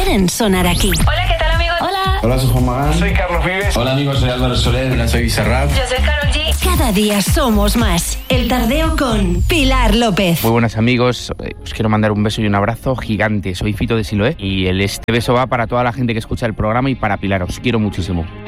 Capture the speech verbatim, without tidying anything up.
pueden sonar aquí. Hola, ¿qué tal, amigos? Hola. Hola, soy Juan Magán. Soy Carlos Vives. Hola, amigos, soy Álvaro Soler. Hola, soy Bizarrap. Yo soy Karol G. Cada día somos más. El Tardeo con Pilar López. Muy buenas, amigos. Os quiero mandar un beso y un abrazo gigante. Soy Fito de Siloé y el, este beso va para toda la gente que escucha el programa y para Pilar. Os quiero muchísimo.